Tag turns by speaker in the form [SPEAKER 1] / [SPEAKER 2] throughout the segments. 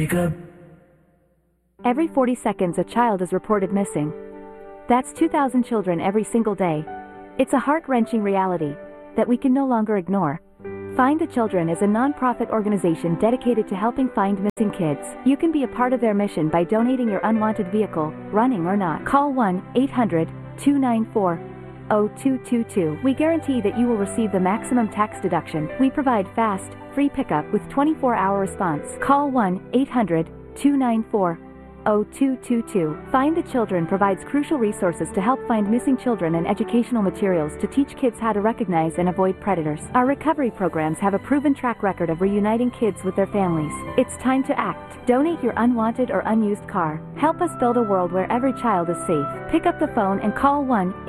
[SPEAKER 1] Every 40 seconds a child is reported missing. That's 2,000 children every single day. It's a heart-wrenching reality that we can no longer ignore. Find the Children is a non-profit organization dedicated to helping find missing kids. You can be a part of their mission by donating your unwanted vehicle, running or not. Call 1-800-294-0222. We guarantee that you will receive the maximum tax deduction. We provide fast, free pickup with 24-hour response. Call 1-800-294-0222. Find the Children provides crucial resources to help find missing children and educational materials to teach kids how to recognize and avoid predators. Our recovery programs have a proven track record of reuniting kids with their families. It's time to act. Donate your unwanted or unused car. Help us build a world where every child is safe. Pick up the phone and call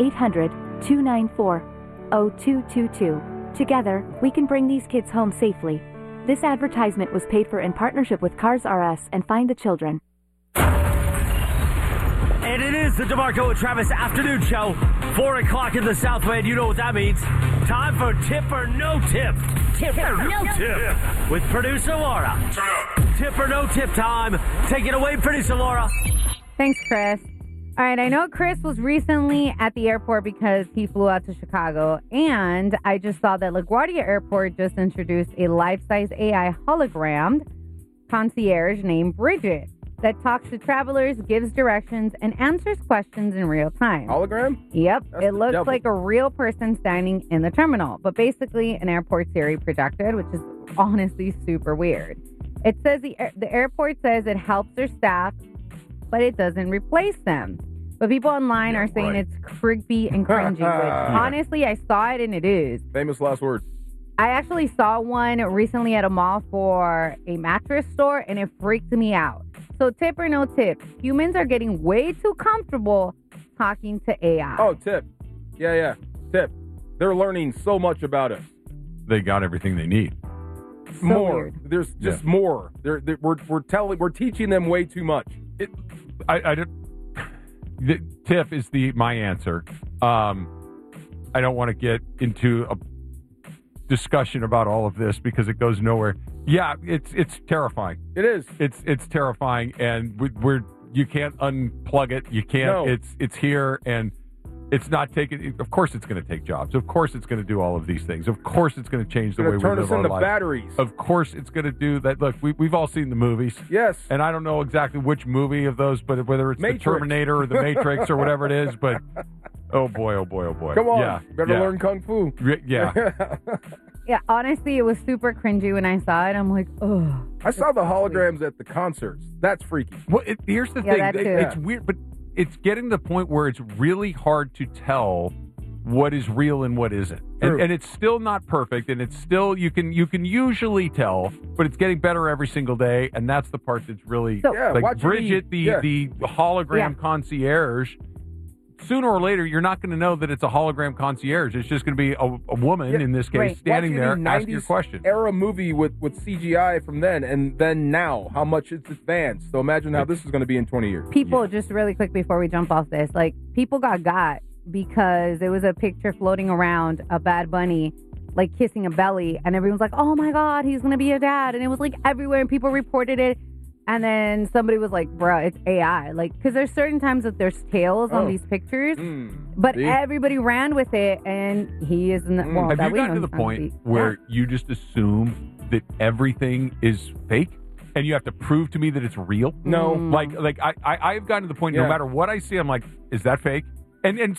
[SPEAKER 1] 1-800-294-0222. Together, we can bring these kids home safely. This advertisement was paid for in partnership with Cars R Us and Find the Children.
[SPEAKER 2] And it is the DeMarco and Travis Afternoon Show. 4 o'clock in the Southland. You know what that means. Time for Tip or No Tip. Tip or No Tip. With producer Laura. Tip or No Tip time. Take it away, producer Laura.
[SPEAKER 3] Thanks, Chris. All right, I know Chris was recently at the airport because he flew out to Chicago. And I just saw that LaGuardia Airport just introduced a life-size AI hologram concierge named Bridget that talks to travelers, gives directions, and answers questions in real time.
[SPEAKER 4] Hologram?
[SPEAKER 3] Yep.
[SPEAKER 4] That's
[SPEAKER 3] it looks
[SPEAKER 4] devil.
[SPEAKER 3] like a real person standing in the terminal, but basically an airport Siri projected, which is honestly super weird. It says the airport says it helps their staff, but it doesn't replace them. But people online are saying it's creepy and cringy, which honestly, I saw it and it is.
[SPEAKER 4] Famous last words.
[SPEAKER 3] I actually saw one recently at a mall for a mattress store, and it freaked me out. So tip or no tip, humans are getting way too comfortable talking to AI.
[SPEAKER 4] Oh, tip. Yeah. Tip. They're learning so much about us.
[SPEAKER 5] They got everything they need.
[SPEAKER 3] So
[SPEAKER 4] More.
[SPEAKER 3] weird.
[SPEAKER 4] There's just more. We're teaching them way too much.
[SPEAKER 5] I don't. The tip is my answer. I don't want to get into a discussion about all of this because it goes nowhere. Yeah, it's terrifying.
[SPEAKER 4] It is.
[SPEAKER 5] It's terrifying, and you can't unplug it. You can't.
[SPEAKER 4] No.
[SPEAKER 5] It's here, and it's not taking. Of course, it's going to take jobs. Of course, it's going to do all of these things. Of course, it's going to change the way we
[SPEAKER 4] turn
[SPEAKER 5] live
[SPEAKER 4] us
[SPEAKER 5] our
[SPEAKER 4] into
[SPEAKER 5] lives.
[SPEAKER 4] batteries.
[SPEAKER 5] Of course, it's going to do that. Look, we've all seen the movies.
[SPEAKER 4] Yes.
[SPEAKER 5] And I don't know exactly which movie of those, but whether it's
[SPEAKER 4] Matrix.
[SPEAKER 5] the Terminator or the Matrix or whatever it is, but oh boy.
[SPEAKER 4] Come on.
[SPEAKER 5] Yeah,
[SPEAKER 4] Better learn Kung Fu.
[SPEAKER 5] Yeah.
[SPEAKER 3] Yeah, honestly, it was super cringy when I saw it. I'm like, oh.
[SPEAKER 4] I saw the holograms at the concerts. That's freaky.
[SPEAKER 5] Well, here's the
[SPEAKER 3] Yeah,
[SPEAKER 5] thing.
[SPEAKER 3] that too.
[SPEAKER 5] It's weird, but it's getting to the point where it's really hard to tell what is real and what isn't. And it's still not perfect, and it's still you can usually tell, but it's getting better every single day, and that's the part that's really like
[SPEAKER 4] watch
[SPEAKER 5] Bridget, the hologram
[SPEAKER 3] Yeah.
[SPEAKER 5] concierge. Sooner or later, you're not going to know that it's a hologram concierge. It's just going to be a woman, in this case,
[SPEAKER 3] right.
[SPEAKER 5] standing there
[SPEAKER 4] Watching the
[SPEAKER 5] asking your
[SPEAKER 4] 90s
[SPEAKER 5] question.
[SPEAKER 4] Era movie with CGI from then, and then now, how much it's advanced. So imagine how this is going to be in 20 years.
[SPEAKER 3] People, just really quick before we jump off this, like, people got because there was a picture floating around of Bad Bunny, like, kissing a belly, and everyone's like, oh my God, he's going to be a dad. And it was, like, everywhere, and people reported it. And then somebody was like, bruh, it's AI. Like, because there's certain times that there's tails on these pictures, but everybody ran with it, and he isn't. Well,
[SPEAKER 5] Have
[SPEAKER 3] that
[SPEAKER 5] you
[SPEAKER 3] we
[SPEAKER 5] gotten
[SPEAKER 3] know
[SPEAKER 5] to the
[SPEAKER 3] he's not
[SPEAKER 5] point
[SPEAKER 3] gonna be-
[SPEAKER 5] where you just assume that everything is fake? And you have to prove to me that it's real?
[SPEAKER 4] No.
[SPEAKER 5] Like I've gotten to the point, no matter what I see, I'm like, is that fake? And it's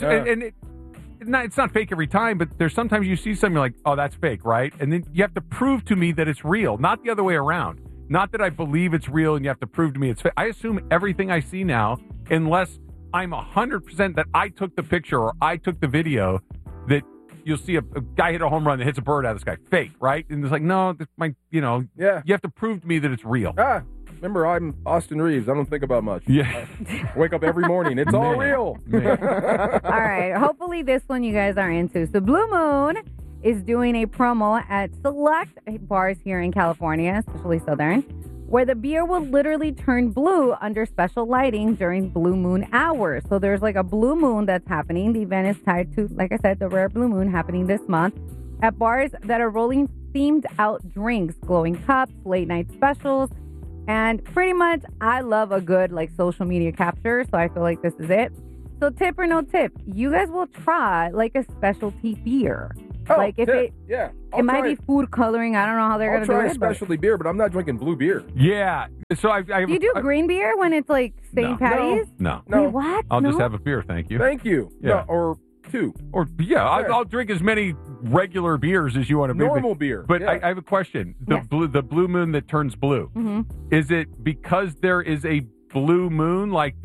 [SPEAKER 5] not fake every time, but there's sometimes you see something, you're like, oh, that's fake, right? And then you have to prove to me that it's real, not the other way around. Not that I believe it's real and you have to prove to me it's fake. I assume everything I see now, unless I'm 100% that I took the picture or I took the video, that you'll see a guy hit a home run that hits a bird out of the sky. Fake, right? And it's like, no, you have to prove to me that it's real.
[SPEAKER 4] Remember, I'm Austin Reeves. I don't think about much.
[SPEAKER 5] Yeah.
[SPEAKER 4] I wake up every morning. It's all real.
[SPEAKER 3] All right. Hopefully this one you guys are into. So Blue Moon is doing a promo at select bars here in California, especially Southern, where the beer will literally turn blue under special lighting during blue moon hours. So there's like a blue moon that's happening. The event is tied to, like I said, the rare blue moon happening this month at bars that are rolling themed out drinks, glowing cups, late night specials, And pretty much, I love a good like social media capture, so I feel like this is it. So tip or no tip, you guys will try like a specialty beer.
[SPEAKER 4] Oh,
[SPEAKER 3] like if
[SPEAKER 4] tip. Yeah.
[SPEAKER 3] it might be food coloring. I don't know how they're
[SPEAKER 4] I'll
[SPEAKER 3] gonna
[SPEAKER 4] try
[SPEAKER 3] do
[SPEAKER 4] a
[SPEAKER 3] it. But
[SPEAKER 4] specialty beer, but I'm not drinking blue beer.
[SPEAKER 5] Yeah. So I
[SPEAKER 3] do you do green beer when it's like St.
[SPEAKER 5] No.
[SPEAKER 3] Patty's?
[SPEAKER 5] No.
[SPEAKER 4] No.
[SPEAKER 3] Wait, what?
[SPEAKER 5] I'll
[SPEAKER 3] No?
[SPEAKER 5] just have a beer, thank you.
[SPEAKER 4] Thank you.
[SPEAKER 5] Yeah.
[SPEAKER 4] No, or two.
[SPEAKER 5] Or I'll drink as many regular beers as you want to be.
[SPEAKER 4] Normal beer.
[SPEAKER 5] But
[SPEAKER 4] yeah.
[SPEAKER 5] I have a question. The
[SPEAKER 3] Yes.
[SPEAKER 5] the blue moon that turns blue.
[SPEAKER 3] Mm-hmm.
[SPEAKER 5] Is it because there is a blue moon, like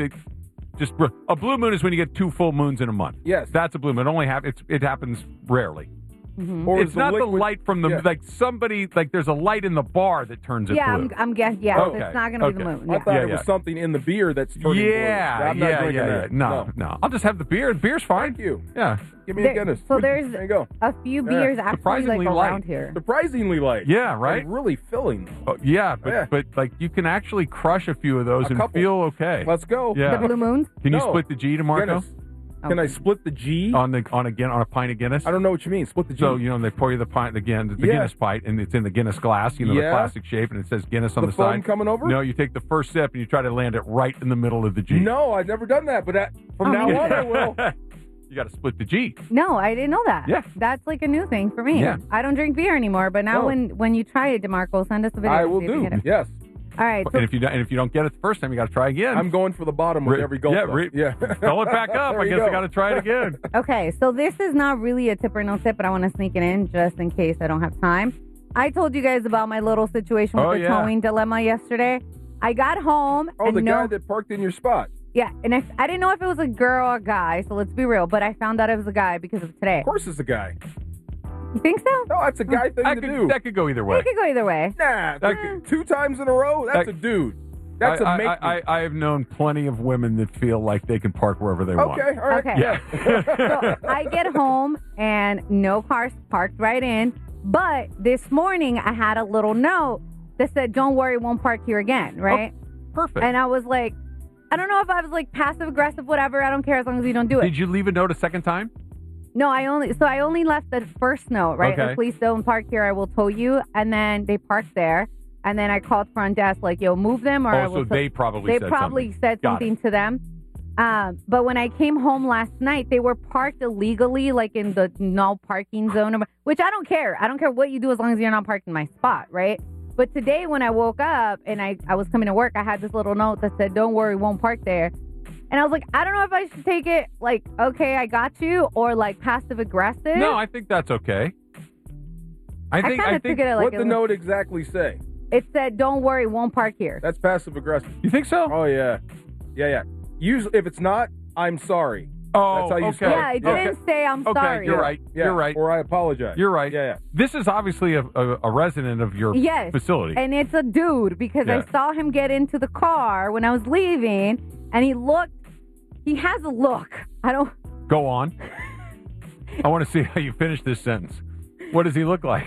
[SPEAKER 5] a blue moon is when you get 2 full moons in a month?
[SPEAKER 4] Yes.
[SPEAKER 5] That's a blue moon. It happens rarely.
[SPEAKER 3] Mm-hmm.
[SPEAKER 4] Or
[SPEAKER 5] It's
[SPEAKER 4] is
[SPEAKER 5] not the
[SPEAKER 4] liquid-
[SPEAKER 5] light from the
[SPEAKER 4] Yeah.
[SPEAKER 5] like somebody like there's a light in the bar that turns it
[SPEAKER 3] Yeah,
[SPEAKER 5] blue.
[SPEAKER 3] I'm guessing. Yeah,
[SPEAKER 5] Okay.
[SPEAKER 3] it's not gonna be the
[SPEAKER 5] Okay.
[SPEAKER 3] moon.
[SPEAKER 4] I
[SPEAKER 3] Yeah.
[SPEAKER 4] thought it
[SPEAKER 5] Yeah.
[SPEAKER 4] was something in the beer that's turning blue. I'm not drinking that.
[SPEAKER 5] No. I'll just have the beer. The beer's fine.
[SPEAKER 4] Thank you.
[SPEAKER 5] Yeah.
[SPEAKER 4] Give me a Guinness.
[SPEAKER 3] So there's
[SPEAKER 4] There you go.
[SPEAKER 3] a few beers actually
[SPEAKER 5] Surprisingly
[SPEAKER 3] like
[SPEAKER 5] light.
[SPEAKER 3] around here.
[SPEAKER 4] Surprisingly light.
[SPEAKER 5] Yeah, right?
[SPEAKER 4] And really filling.
[SPEAKER 5] Oh, yeah, but
[SPEAKER 4] Yeah.
[SPEAKER 5] but like you can actually crush a few of those
[SPEAKER 4] A
[SPEAKER 5] and
[SPEAKER 4] couple.
[SPEAKER 5] feel okay.
[SPEAKER 4] Let's go.
[SPEAKER 5] Yeah.
[SPEAKER 3] The blue moons.
[SPEAKER 5] Can you
[SPEAKER 4] No.
[SPEAKER 5] split the G to Marco?
[SPEAKER 4] Guinness. Can I split the G?
[SPEAKER 5] On a pint of Guinness?
[SPEAKER 4] I don't know what you mean. Split the G.
[SPEAKER 5] So, they pour you the pint again, the
[SPEAKER 4] Yeah.
[SPEAKER 5] Guinness pint, and it's in the Guinness glass, the
[SPEAKER 4] Yeah.
[SPEAKER 5] plastic shape, and it says Guinness on
[SPEAKER 4] The
[SPEAKER 5] the
[SPEAKER 4] foam
[SPEAKER 5] side.
[SPEAKER 4] coming over?
[SPEAKER 5] No, you take the first sip and you try to land it right in the middle of the G.
[SPEAKER 4] No, I've never done that, but from now on I will.
[SPEAKER 5] You got to split the G.
[SPEAKER 3] No, I didn't know that.
[SPEAKER 5] Yeah.
[SPEAKER 3] That's like a new thing for me.
[SPEAKER 5] Yeah.
[SPEAKER 3] I don't drink beer anymore, but now
[SPEAKER 4] No.
[SPEAKER 3] when you try it, DeMarco, send us a video.
[SPEAKER 4] I
[SPEAKER 3] to
[SPEAKER 4] will
[SPEAKER 3] see if we
[SPEAKER 4] do.
[SPEAKER 3] get it.
[SPEAKER 4] Yes.
[SPEAKER 3] All right. So
[SPEAKER 5] And if you don't get it the first time, you got to try again.
[SPEAKER 4] I'm going for the bottom with every gulp.
[SPEAKER 5] Yeah,
[SPEAKER 4] though. yeah.
[SPEAKER 5] Fill it back up.
[SPEAKER 4] There
[SPEAKER 5] I
[SPEAKER 4] you
[SPEAKER 5] guess I
[SPEAKER 4] go.
[SPEAKER 5] got to try it again.
[SPEAKER 3] Okay, so this is not really a tip or no tip, but I want to sneak it in just in case I don't have time. I told you guys about my little situation with
[SPEAKER 5] Oh,
[SPEAKER 3] the
[SPEAKER 5] yeah.
[SPEAKER 3] towing dilemma yesterday. I got home
[SPEAKER 4] Oh,
[SPEAKER 3] and
[SPEAKER 4] the guy that parked in your spot.
[SPEAKER 3] yeah, and I didn't know if it was a girl or a guy, so let's be real, but I found out it was a guy because of today.
[SPEAKER 4] Of course it's a guy.
[SPEAKER 3] You think so?
[SPEAKER 4] No, that's a guy thing to do.
[SPEAKER 5] That could go either way.
[SPEAKER 3] It could go either way.
[SPEAKER 4] Nah,
[SPEAKER 5] That-
[SPEAKER 4] 2 times in a row? That's
[SPEAKER 5] That-
[SPEAKER 4] a dude. That's a make.
[SPEAKER 5] I have known plenty of women that feel like they can park wherever they want.
[SPEAKER 4] Okay, all right.
[SPEAKER 3] Okay.
[SPEAKER 5] Yeah.
[SPEAKER 3] So I get home and no cars parked right in. But this morning I had a little note that said, "Don't worry, won't park here again." Right?
[SPEAKER 5] Perfect.
[SPEAKER 3] And I was like, I don't know if I was like passive aggressive, whatever. I don't care as long as you don't do it.
[SPEAKER 5] Did you leave a note a second time?
[SPEAKER 3] No, I only left the first note. Right?
[SPEAKER 5] Okay.
[SPEAKER 3] Like, please don't park here. I will tow you. And then they parked there. And then I called front desk like, "Yo, move them," or I
[SPEAKER 5] Oh,
[SPEAKER 3] will
[SPEAKER 5] so they probably
[SPEAKER 3] They
[SPEAKER 5] said
[SPEAKER 3] probably
[SPEAKER 5] something.
[SPEAKER 3] said
[SPEAKER 5] Got
[SPEAKER 3] something to them. But when I came home last night, they were parked illegally, like in the no parking zone, which I don't care. I don't care what you do as long as you're not parked in my spot, right? But today when I woke up and I was coming to work, I had this little note that said, "Don't worry, won't park there." And I was like, I don't know if I should take it like, okay, I got you, or like passive aggressive.
[SPEAKER 5] No, I think that's okay. I
[SPEAKER 3] kind of
[SPEAKER 5] think.
[SPEAKER 3] took it like
[SPEAKER 4] What the note exactly say?
[SPEAKER 3] it said, "Don't worry, won't park here."
[SPEAKER 4] That's passive aggressive.
[SPEAKER 5] You think so?
[SPEAKER 4] Oh yeah, yeah. Usually, if it's not, I'm sorry.
[SPEAKER 5] Oh,
[SPEAKER 4] That's how you
[SPEAKER 5] okay.
[SPEAKER 4] start.
[SPEAKER 3] Yeah, it didn't
[SPEAKER 5] Okay.
[SPEAKER 3] say I'm
[SPEAKER 5] Okay,
[SPEAKER 3] sorry.
[SPEAKER 5] you're right.
[SPEAKER 4] Yeah,
[SPEAKER 5] You're right.
[SPEAKER 4] Or I apologize.
[SPEAKER 5] You're right.
[SPEAKER 4] Yeah, yeah.
[SPEAKER 5] This is obviously a resident of your
[SPEAKER 3] Yes.
[SPEAKER 5] facility.
[SPEAKER 3] And it's a dude because
[SPEAKER 5] Yeah.
[SPEAKER 3] I saw him get into the car when I was leaving and he has a look. I don't,
[SPEAKER 5] Go on. I want to see how you finish this sentence. What does he look like?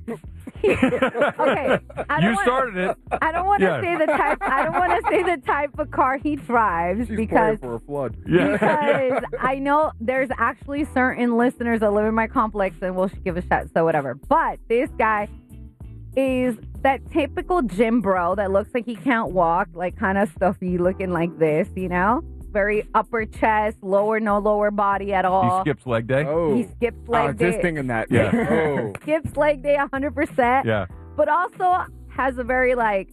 [SPEAKER 3] okay.
[SPEAKER 5] You started it.
[SPEAKER 3] I don't want to
[SPEAKER 5] Yeah.
[SPEAKER 3] say the type, I don't want to say the type of car he drives
[SPEAKER 4] She's
[SPEAKER 3] because
[SPEAKER 4] praying for a flood.
[SPEAKER 5] Yeah.
[SPEAKER 3] because I know there's actually certain listeners that live in my complex and will give a shot, so whatever. But this guy is that typical gym bro that looks like he can't walk, like kind of stuffy looking like this, you know? Very upper chest, no lower body at
[SPEAKER 5] He
[SPEAKER 3] all.
[SPEAKER 5] skips leg day.
[SPEAKER 4] Oh.
[SPEAKER 3] He skips leg
[SPEAKER 6] just
[SPEAKER 3] day.
[SPEAKER 6] thinking that.
[SPEAKER 5] Yeah.
[SPEAKER 4] Oh.
[SPEAKER 3] Skips leg day 100%.
[SPEAKER 5] Yeah.
[SPEAKER 3] But also has a very like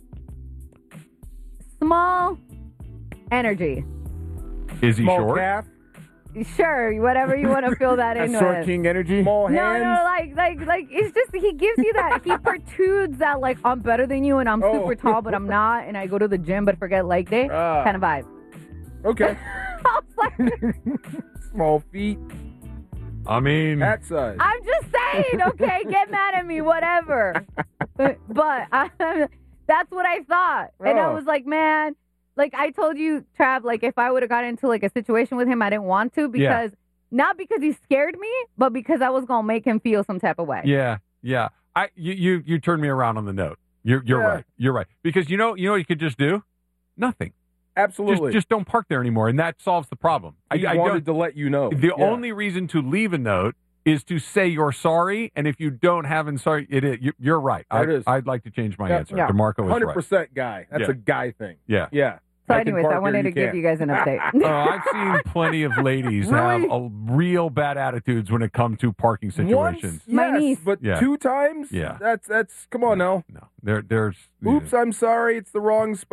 [SPEAKER 3] small energy.
[SPEAKER 5] Is he
[SPEAKER 4] Small
[SPEAKER 5] short?
[SPEAKER 4] calf,
[SPEAKER 3] Sure, whatever you want to fill that in
[SPEAKER 6] Short
[SPEAKER 3] with.
[SPEAKER 6] king energy.
[SPEAKER 4] small
[SPEAKER 3] No,
[SPEAKER 4] hands.
[SPEAKER 3] no, like it's just he gives you that he protrudes that like I'm better than you and I'm
[SPEAKER 4] Oh.
[SPEAKER 3] super tall but I'm not and I go to the gym but forget leg day
[SPEAKER 4] Ah.
[SPEAKER 3] kind of vibe.
[SPEAKER 4] Okay.
[SPEAKER 3] I was like,
[SPEAKER 4] Small feet,
[SPEAKER 5] I mean,
[SPEAKER 4] hat size.
[SPEAKER 3] I'm just saying, okay, get mad at me, whatever. But that's what I thought, and I
[SPEAKER 4] Oh.
[SPEAKER 3] was like, man, like I told you, Trav, like if I would have got into like a situation with him, I didn't want to because not because he scared me, but because I was gonna make him feel some type of way.
[SPEAKER 5] yeah. You turned me around on the note. You're
[SPEAKER 4] Yeah.
[SPEAKER 5] right. You're right. Because you know what you could just do? Nothing.
[SPEAKER 4] Absolutely.
[SPEAKER 5] Just don't park there anymore, and that solves the problem.
[SPEAKER 4] He
[SPEAKER 5] I
[SPEAKER 4] wanted to let you know.
[SPEAKER 5] The
[SPEAKER 4] Yeah.
[SPEAKER 5] only reason to leave a note is to say you're sorry, and if you don't have an sorry, you're right.
[SPEAKER 4] There it is.
[SPEAKER 5] I'd like to change my answer.
[SPEAKER 3] Yeah.
[SPEAKER 5] DeMarco is right.
[SPEAKER 4] 100% guy. That's
[SPEAKER 5] Yeah.
[SPEAKER 4] a guy thing.
[SPEAKER 5] Yeah.
[SPEAKER 4] Yeah.
[SPEAKER 3] So,
[SPEAKER 4] I can
[SPEAKER 3] anyways,
[SPEAKER 4] park
[SPEAKER 3] I
[SPEAKER 4] here,
[SPEAKER 3] wanted to give
[SPEAKER 4] can't.
[SPEAKER 3] you guys an update.
[SPEAKER 5] I've seen plenty of ladies have real bad attitudes when it comes to parking situations.
[SPEAKER 4] Once,
[SPEAKER 3] My
[SPEAKER 4] yes,
[SPEAKER 3] niece.
[SPEAKER 4] but
[SPEAKER 5] Yeah.
[SPEAKER 4] 2 times?
[SPEAKER 5] Yeah.
[SPEAKER 4] That's come on now.
[SPEAKER 5] No, there's.
[SPEAKER 4] Oops, I'm sorry. It's the wrong spot.